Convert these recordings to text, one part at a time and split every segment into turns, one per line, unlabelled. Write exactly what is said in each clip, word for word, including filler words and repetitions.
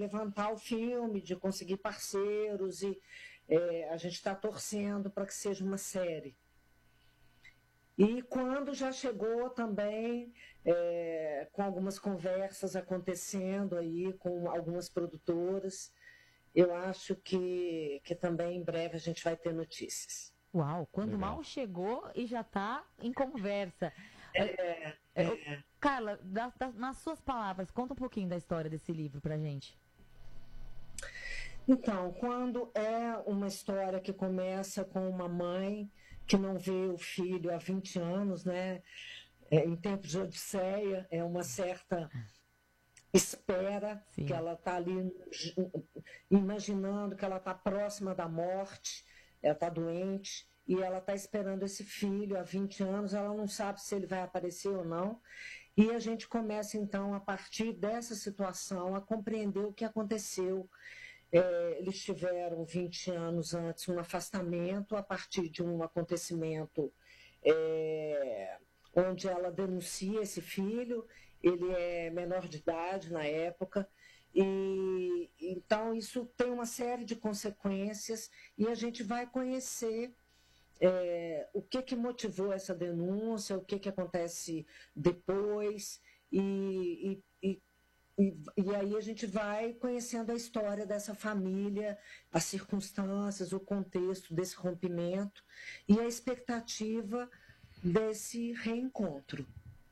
levantar o filme, de conseguir parceiros, e é, a gente está torcendo para que seja uma série. E quando já chegou também, é, com algumas conversas acontecendo aí com algumas produtoras, eu acho que, que também em breve a gente vai ter notícias.
Uau, quando
Legal.
mal chegou e já está em conversa.
É,
É, ô, Carla, da- da- nas suas palavras, conta um pouquinho da história desse livro pra gente.
Então, quando é uma história que começa com uma mãe que não vê o filho há vinte anos, né? É, em tempos de Odisseia, é uma certa espera,
Sim.
que ela está ali imaginando que ela está próxima da morte, ela está doente, e ela está esperando esse filho há vinte anos, ela não sabe se ele vai aparecer ou não. E a gente começa, então, a partir dessa situação, a compreender o que aconteceu. É, eles tiveram vinte anos antes um afastamento a partir de um acontecimento é, onde ela denuncia esse filho, ele é menor de idade na época, e então isso tem uma série de consequências e a gente vai conhecer é, o que, que motivou essa denúncia, o que, que acontece depois, e, e, e e, e aí a gente vai conhecendo a história dessa família, as circunstâncias, o contexto desse rompimento e a expectativa desse reencontro.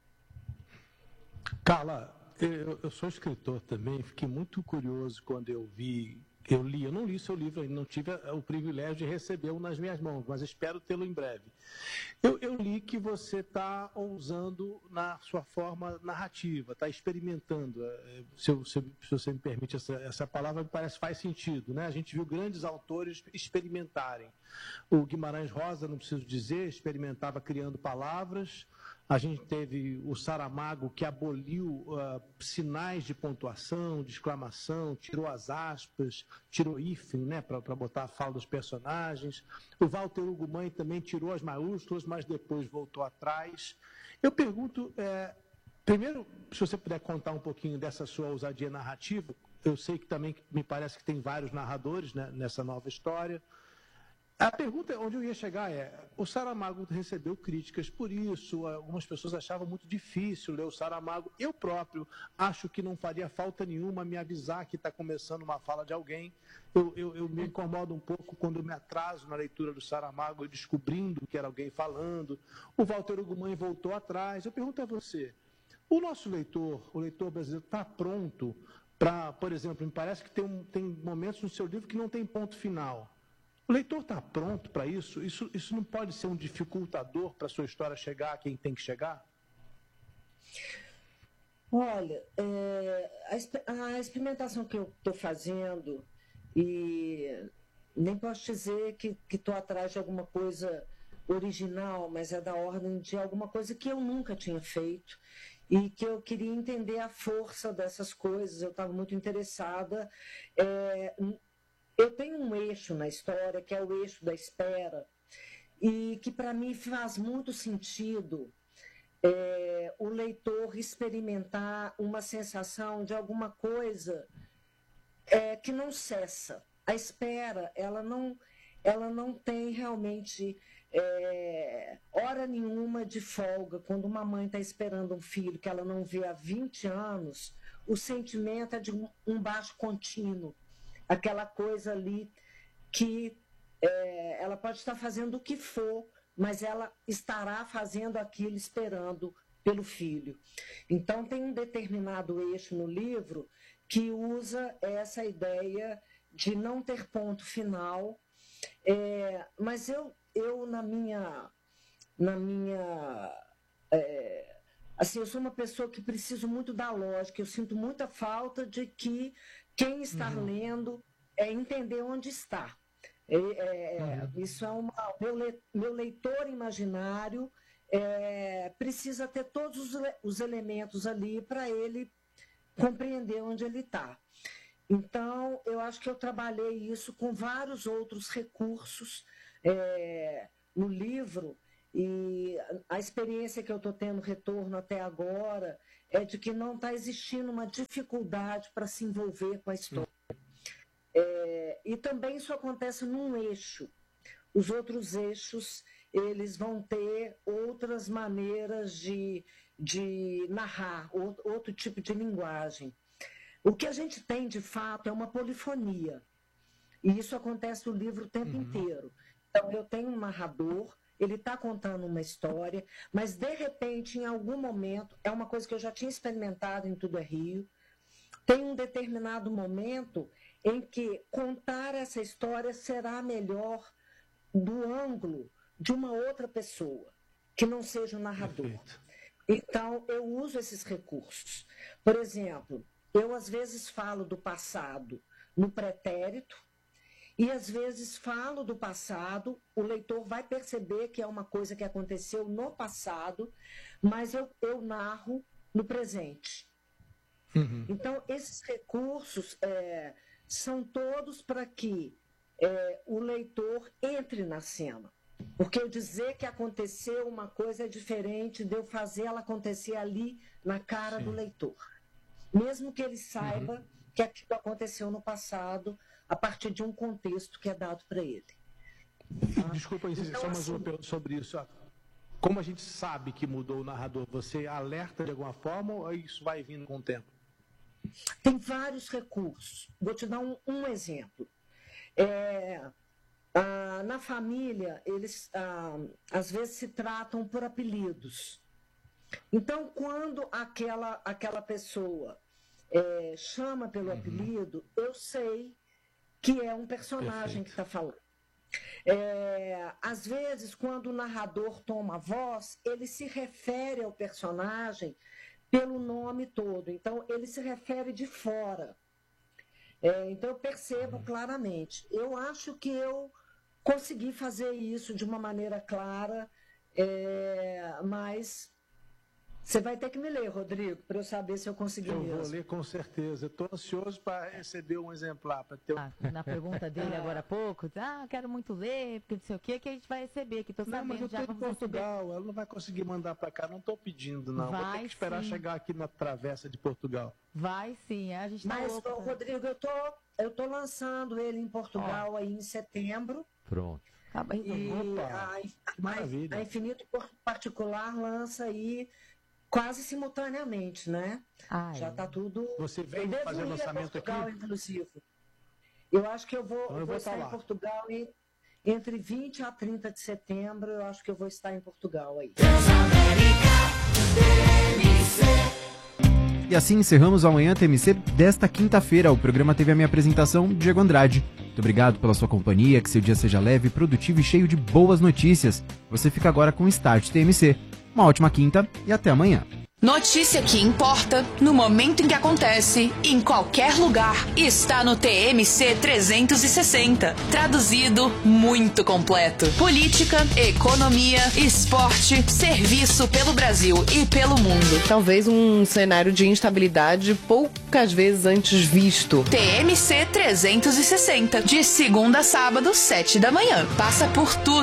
Carla, eu, eu sou escritor também, fiquei muito curioso quando eu vi, eu li, eu não li seu livro ainda, não tive o privilégio de recebê-lo nas minhas mãos, mas espero tê-lo em breve. Eu, eu li que você está ousando na sua forma narrativa, está experimentando, se, eu, se, se você me permite essa, essa palavra, me parece que faz sentido, né? A gente viu grandes autores experimentarem. O Guimarães Rosa, não preciso dizer, experimentava criando palavras. A gente teve o Saramago, que aboliu uh, sinais de pontuação, de exclamação, tirou as aspas, tirou hífen, né, para botar a fala dos personagens. O Walter Hugo Mãe também tirou as maiúsculas, mas depois voltou atrás. Eu pergunto, é, primeiro, se você puder contar um pouquinho dessa sua ousadia narrativa. Eu sei que também me parece que tem vários narradores, né, nessa nova história. A pergunta onde eu ia chegar é, o Saramago recebeu críticas por isso, algumas pessoas achavam muito difícil ler o Saramago. Eu próprio acho que não faria falta nenhuma me avisar que está começando uma fala de alguém. Eu, eu, eu me incomodo um pouco quando eu me atraso na leitura do Saramago, descobrindo que era alguém falando. O Walter Hugo Mãe voltou atrás. Eu pergunto a você, o nosso leitor, o leitor brasileiro, está pronto para, por exemplo, me parece que tem, um, tem momentos no seu livro que não tem ponto final. O leitor está pronto para isso? isso? Isso não pode ser um dificultador para a sua história chegar a quem tem que chegar?
Olha, é, a, a experimentação que eu estou fazendo, e nem posso dizer que estou atrás de alguma coisa original, mas é da ordem de alguma coisa que eu nunca tinha feito e que eu queria entender a força dessas coisas. Eu estava muito interessada. É, Eu tenho um eixo na história, que é o eixo da espera, e que para mim faz muito sentido é, o leitor experimentar uma sensação de alguma coisa é, que não cessa. A espera, ela não, ela não tem realmente é, hora nenhuma de folga. Quando uma mãe está esperando um filho que ela não vê há vinte anos, o sentimento é de um, um baixo contínuo. Aquela coisa ali que é, ela pode estar fazendo o que for, mas ela estará fazendo aquilo esperando pelo filho. Então, tem um determinado eixo no livro que usa essa ideia de não ter ponto final, é, mas eu, eu na minha... Na minha é, assim, eu sou uma pessoa que preciso muito da lógica, eu sinto muita falta de que quem está uhum. lendo é entender onde está. É, é, uhum. Isso é uma... Meu, le, meu leitor imaginário é, precisa ter todos os, os elementos ali para ele compreender onde ele está. Então, eu acho que eu trabalhei isso com vários outros recursos é, no livro, E a experiência que eu estou tendo retorno até agora é de que não está existindo uma dificuldade para se envolver com a história. É, e também isso acontece num eixo. Os outros eixos, eles vão ter outras maneiras de, de narrar, outro tipo de linguagem. O que a gente tem, de fato, é uma polifonia. E isso acontece no livro o tempo uhum. inteiro. Então, eu tenho um narrador, ele está contando uma história, mas, de repente, em algum momento, é uma coisa que eu já tinha experimentado em Tudo é Rio, tem um determinado momento em que contar essa história será melhor do ângulo de uma outra pessoa, que não seja o narrador. Perfeito. Então, eu uso esses recursos. Por exemplo, eu às vezes falo do passado no pretérito, e às vezes falo do passado, o leitor vai perceber que é uma coisa que aconteceu no passado, mas eu, eu narro no presente. Uhum. Então, esses recursos é, são todos para que é, o leitor entre na cena. Porque eu dizer que aconteceu uma coisa é diferente de eu fazer ela acontecer ali na cara Sim. do leitor. Mesmo que ele saiba uhum. que aquilo aconteceu no passado, a partir de um contexto que é dado para ele.
Tá? Desculpa, então, só mais assim, uma pergunta sobre isso. Como a gente sabe que mudou o narrador? Você alerta de alguma forma ou isso vai vindo com o tempo?
Tem vários recursos. Vou te dar um, um exemplo. É, ah, na família, eles ah, às vezes se tratam por apelidos. Então, quando aquela, aquela pessoa é, chama pelo uhum. apelido, eu sei que é um personagem Perfeito. que está falando. É, às vezes, quando o narrador toma a voz, ele se refere ao personagem pelo nome todo. Então, ele se refere de fora. É, então, eu percebo uhum. claramente. Eu acho que eu consegui fazer isso de uma maneira clara, é, mas você vai ter que me ler, Rodrigo, para eu saber se eu consegui
eu
mesmo.
Eu vou ler com certeza. Estou ansioso para receber um exemplar. Para ter...
ah, na pergunta dele agora há pouco, ah, quero muito ler, porque não sei o que, que a gente vai receber, que estou sabendo.
Não, mas eu
já
estou em Portugal, receber. Ela não vai conseguir mandar para cá, não estou pedindo, não.
Vai,
vou ter que esperar
sim.
chegar aqui na travessa de Portugal.
Vai sim, a gente tá
Mas,
louco,
tá? Rodrigo, eu tô, eu tô lançando ele em Portugal oh. aí em setembro.
Pronto.
Ah,
e
Opa,
a,
maravilha.
a, a Infinito Particular lança aí quase simultaneamente, né?
Ai.
Já está tudo...
Você veio fazer lançamento
Portugal,
aqui?
Inclusive. Eu acho que eu vou,
então eu
eu vou,
vou
estar
lá.
em Portugal em, entre vinte a trinta de setembro, eu acho que eu vou estar em Portugal aí.
E assim encerramos o Amanhã T M C desta quinta-feira. O programa teve a minha apresentação, Diego Andrade. Muito obrigado pela sua companhia, que seu dia seja leve, produtivo e cheio de boas notícias. Você fica agora com o Start T M C. Uma ótima quinta e até amanhã.
Notícia que importa, no momento em que acontece, em qualquer lugar, está no T M C trezentos e sessenta. Traduzido, muito completo. Política, economia, esporte, serviço pelo Brasil e pelo mundo.
Talvez um cenário de instabilidade poucas vezes antes visto.
T M C trezentos e sessenta, de segunda a sábado, sete da manhã. Passa por tudo.